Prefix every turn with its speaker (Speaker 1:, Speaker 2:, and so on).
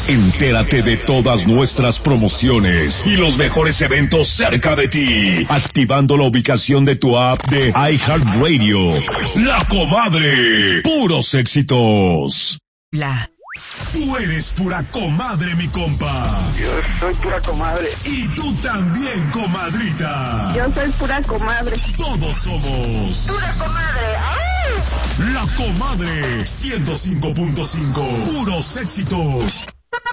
Speaker 1: Entérate de todas nuestras promociones y los mejores eventos cerca de ti, activando la ubicación de tu app de iHeartRadio. La Comadre, puros éxitos. Tú eres pura comadre, mi compa.
Speaker 2: Yo soy pura comadre.
Speaker 1: Y tú también, comadrita.
Speaker 2: Yo soy pura comadre.
Speaker 1: Todos somos
Speaker 2: pura comadre. ¡Ay!
Speaker 1: La Comadre 105.5. Puros éxitos.